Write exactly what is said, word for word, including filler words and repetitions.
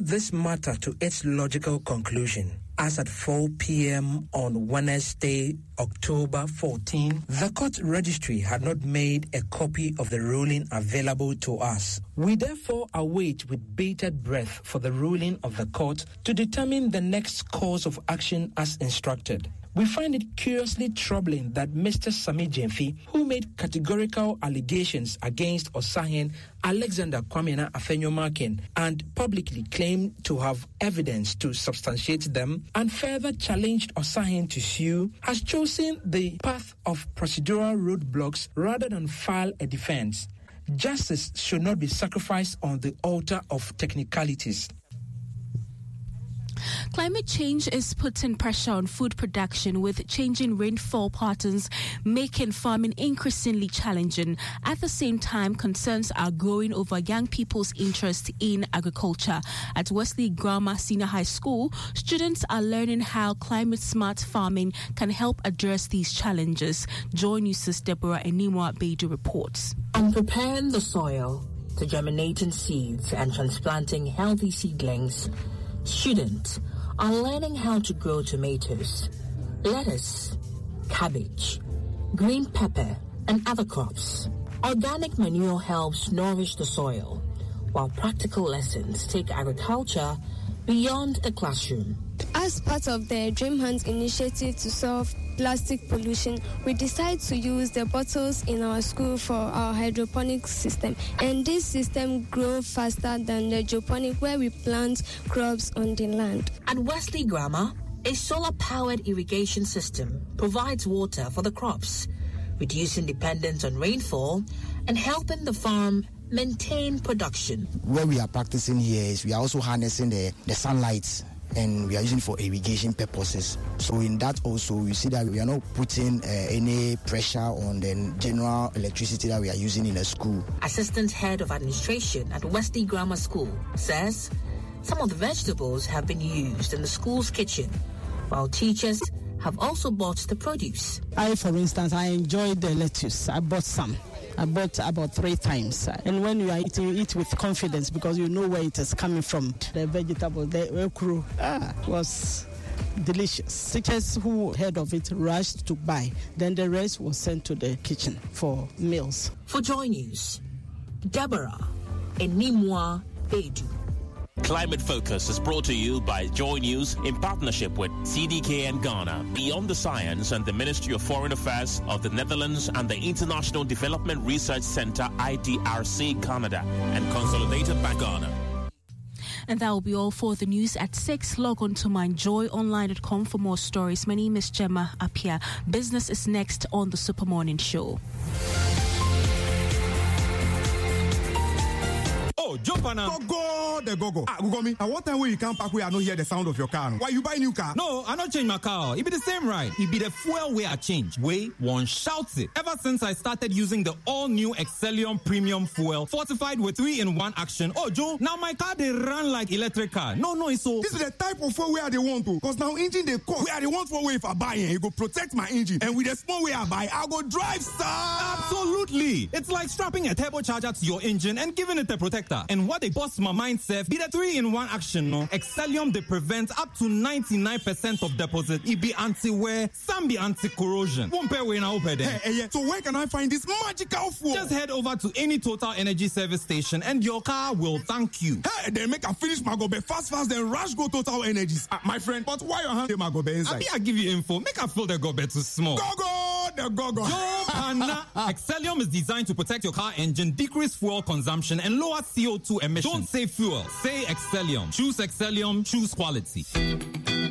this matter to its logical conclusion, as at four p.m. on Wednesday, October fourteenth, the court registry had not made a copy of the ruling available to us. We therefore await with bated breath for the ruling of the court to determine the next course of action as instructed. We find it curiously troubling that Mister Sami Gyamfi, who made categorical allegations against Osahen Alexander Kwamena Afenyo-Markin and publicly claimed to have evidence to substantiate them and further challenged Osahen to sue, has chosen the path of procedural roadblocks rather than file a defense. Justice should not be sacrificed on the altar of technicalities. Climate change is putting pressure on food production, with changing rainfall patterns making farming increasingly challenging. At the same time, concerns are growing over young people's interest in agriculture. At Wesley Grammar Senior High School, students are learning how climate-smart farming can help address these challenges. Joy News' Deborah Enimwa Beidou reports. On preparing the soil to germinating seeds and transplanting healthy seedlings, students are learning how to grow tomatoes, lettuce, cabbage, green pepper, and other crops. Organic manure helps nourish the soil, while practical lessons take agriculture beyond the classroom. As part of the Dream Hunt initiative to solve plastic pollution, we decided to use the bottles in our school for our hydroponic system. And this system grows faster than the geoponic, where we plant crops on the land. At Wesley Grammar, a solar-powered irrigation system provides water for the crops, reducing dependence on rainfall and helping the farm maintain production. Where we are practicing here is we are also harnessing the, the sunlight, and we are using it for irrigation purposes. So in that also, we see that we are not putting uh, any pressure on the general electricity that we are using in the school. Assistant Head of Administration at Wesley Grammar School says some of the vegetables have been used in the school's kitchen, while teachers have also bought the produce. I, for instance, I enjoyed the lettuce. I bought some. I bought about three times. And when you are eating, you eat with confidence because you know where it is coming from. The vegetable, the okra, ah, was delicious. Teachers who heard of it rushed to buy. Then the rest was sent to the kitchen for meals. For Joy News, Deborah Enimwa Beidou. Climate Focus is brought to you by Joy News in partnership with C D K N Ghana, Beyond the Science and the Ministry of Foreign Affairs of the Netherlands and the International Development Research Center I D R C Canada, and consolidated by Ghana. And that will be all for the news at six. Log on to my joy online dot com for more stories. My name is Gemma Apia. Business is next on the Super Morning Show. Oh, jump on now. Go, go, the go, go. Ah, go, go, me. At what time will you come back where I don't hear the sound of your car? Why you buy new car? No, I don't change my car. It be the same ride. It be the fuel way I change. Way one shouts it. Ever since I started using the all-new Excellium Premium Fuel, fortified with three in one action. Oh, Joe, now my car, they run like electric car. No, no, it's so. This is the type of fuel where they want to. Because now engine, they cost. Where they want for way if I buy it, it go protect my engine. And with the small way I buy, I go drive, sir. Absolutely. It's like strapping a turbocharger to your engine and giving it a protector. And what they bust my mind, Seth, be the three in one action, no? Excellium, they prevent up to ninety-nine percent of deposit. It be anti-wear, some be anti-corrosion. One pair way now, open there. Hey, hey, so where can I find this magical fuel? Just head over to any Total Energy service station and your car will thank you. Hey, then make a finish my gobe fast, fast, then rush go Total Energies. Uh, my friend, but why you hand my gobe inside? I mean, I give you info. Make a fill the gobe too small. Go, go, the go, go. Joe Pana. Excellium is designed to protect your car engine, decrease fuel consumption, and lower C O two emissions. Don't say fuel, say Excellium. Choose Excellium, choose quality.